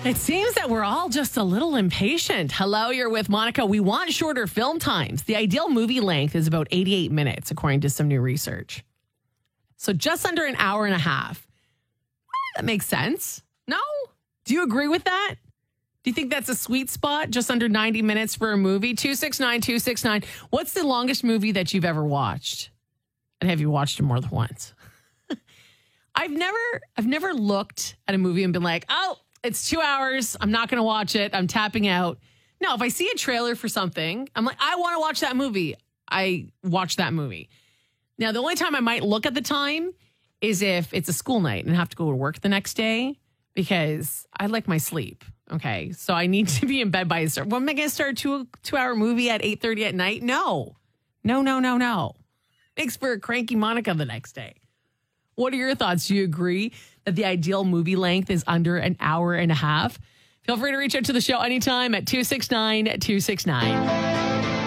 It seems that we're all just a little impatient. Hello, you're with Monica. We want shorter film times. The ideal movie length is about 88 minutes, according to some new research. So just under an hour and a half. That makes sense. No? Do you agree with that? Do you think that's a sweet spot? Just under 90 minutes for a movie? 269-269. What's the longest movie that you've ever watched? And have you watched it more than once? I've never looked at a movie and been like, oh, it's 2 hours. I'm not going to watch it. I'm tapping out. No, if I see a trailer for something, I'm like, I want to watch that movie. I watch that movie. Now, the only time I might look at the time is if it's a school night and I have to go to work the next day because I like my sleep. Okay, so I need to be in bed by a certain. When am I going to start a two-hour movie at 8:30 at night? No. Makes for a cranky Monica the next day. What are your thoughts? Do you agree that the ideal movie length is under an hour and a half? Feel free to reach out to the show anytime at 269-269.